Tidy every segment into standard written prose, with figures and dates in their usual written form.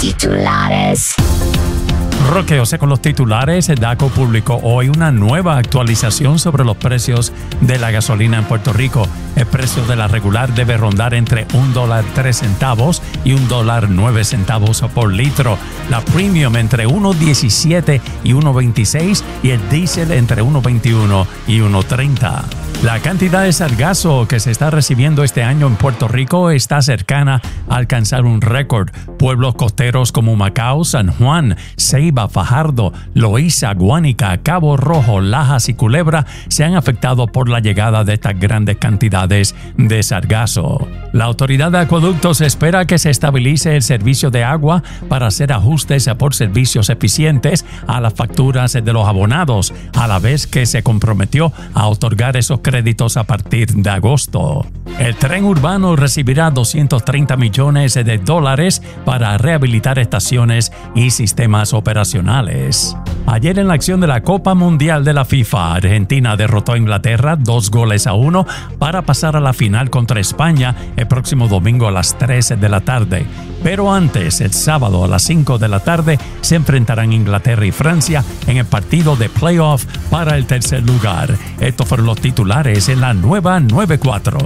Titulares. Roqueose con los titulares. DACO publicó hoy una nueva actualización sobre los precios de la gasolina en Puerto Rico. El precio de la regular debe rondar entre $1.03 y $1.09 por litro. La premium entre 1.17 y 1.26 y el diésel entre 1.21 y 1.30. La cantidad de sargazo que se está recibiendo este año en Puerto Rico está cercana a alcanzar un récord. Pueblos costeros como Macao, San Juan, Ceiba, Fajardo, Loíza, Guánica, Cabo Rojo, Lajas y Culebra se han afectado por la llegada de estas grandes cantidades de sargazo. La Autoridad de Acueductos espera que se estabilice el servicio de agua para hacer ajustes por servicios eficientes a las facturas de los abonados, a la vez que se comprometió a otorgar esos créditos a partir de agosto. El tren urbano recibirá $230 millones para rehabilitar estaciones y sistemas operacionales. Ayer en la acción de la Copa Mundial de la FIFA, Argentina derrotó a Inglaterra 2-1 para pasar a la final contra España el próximo domingo a las 3 de la tarde. Pero antes, el sábado a las 5 de la tarde, se enfrentarán Inglaterra y Francia en el partido de playoff para el tercer lugar. Estos fueron los titulares en la nueva 94.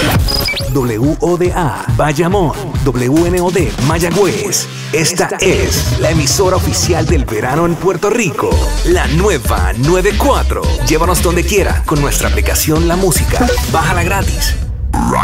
WODA, Bayamón, WNOD, Mayagüez. Esta es la emisora oficial del verano en Puerto Rico. La nueva 94. Llévanos donde quiera con nuestra aplicación La Música. Bájala gratis.